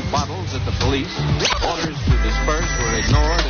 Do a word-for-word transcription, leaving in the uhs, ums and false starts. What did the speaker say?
bottles at the police. Orders to disperse were ignored